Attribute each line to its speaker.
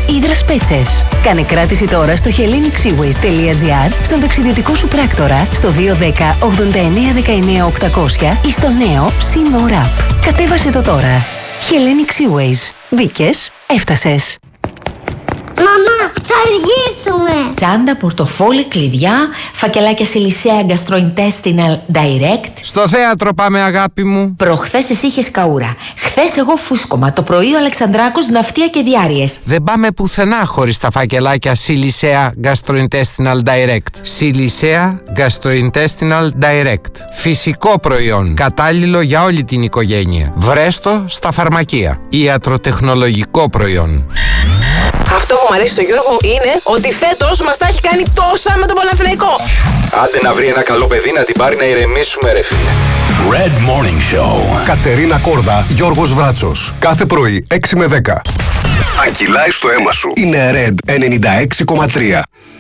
Speaker 1: Ύδρας Πέτσες. Κάνε κράτηση τώρα στο hellenicsseaways.gr, στον ταξιδιωτικό σου πράκτορα, στο 210 89 19 800 ή στο νέο C-More App. Κατέβασε το τώρα. Hellenic Seaways. Μπήκες, έφτασες.
Speaker 2: Μαμά, θα αργήσουμε!
Speaker 3: Τσάντα, πορτοφόλι, κλειδιά, φακελάκια Silicea Gastrointestinal Direct.
Speaker 4: Στο θέατρο πάμε, αγάπη μου.
Speaker 3: Προχθές εσύ είχες καούρα. Χθες εγώ φούσκωμα. Το πρωί ο Αλεξανδράκος ναυτία και διάρειες.
Speaker 4: Δεν πάμε πουθενά χωρίς τα φακελάκια Silicea Gastrointestinal Direct. Silicea Gastrointestinal Direct. Φυσικό προϊόν. Κατάλληλο για όλη την οικογένεια. Βρέστο στα φαρμακεία. Ιατροτεχνολογικό προϊόν.
Speaker 5: Αυτό που μου αρέσει στο Γιώργο είναι ότι φέτος μας τα έχει κάνει τόσα με τον Παναθηναϊκό.
Speaker 6: Άντε να βρει ένα καλό παιδί να την πάρει να ηρεμήσουμε, ρε φίλε.
Speaker 7: Red Morning Show.
Speaker 8: Κατερίνα Κόρδα, Γιώργος Βράτσος. Κάθε πρωί 6 με 10.
Speaker 7: Αν κυλάει στο αίμα σου, είναι Red 96,3.